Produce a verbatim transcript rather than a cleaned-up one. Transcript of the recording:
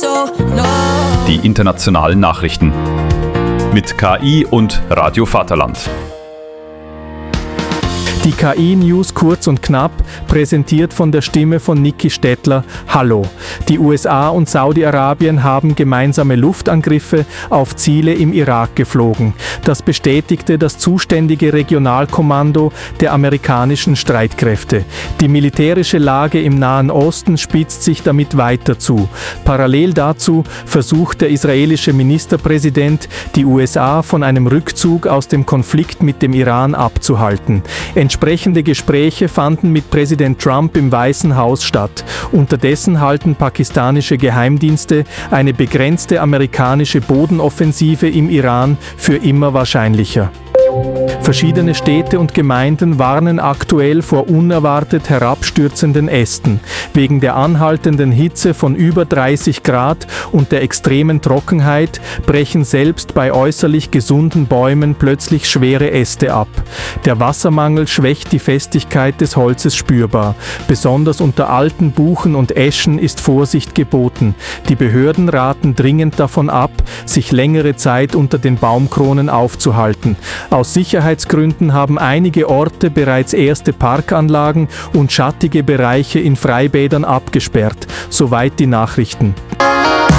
Die internationalen Nachrichten mit K I und Radio Vaterland. Die K I-News kurz und knapp, präsentiert von der Stimme von Niki Stettler. Hallo. Die U S A und Saudi-Arabien haben gemeinsame Luftangriffe auf Ziele im Irak geflogen. Das bestätigte das zuständige Regionalkommando der amerikanischen Streitkräfte. Die militärische Lage im Nahen Osten spitzt sich damit weiter zu. Parallel dazu versucht der israelische Ministerpräsident, die U S A von einem Rückzug aus dem Konflikt mit dem Iran abzuhalten. Entsprechende Gespräche fanden mit Präsident Trump im Weißen Haus statt. Unterdessen halten pakistanische Geheimdienste eine begrenzte amerikanische Bodenoffensive im Iran für immer wahrscheinlicher. Verschiedene Städte und Gemeinden warnen aktuell vor unerwartet herabstürzenden Ästen. Wegen der anhaltenden Hitze von über dreißig Grad und der extremen Trockenheit brechen selbst bei äußerlich gesunden Bäumen plötzlich schwere Äste ab. Der Wassermangel schwächt die Festigkeit des Holzes spürbar. Besonders unter alten Buchen und Eschen ist Vorsicht geboten. Die Behörden raten dringend davon ab, sich längere Zeit unter den Baumkronen aufzuhalten. Aus Sicherheitsgründen haben einige Orte bereits erste Parkanlagen und schattige Bereiche in Freibädern abgesperrt. Soweit die Nachrichten.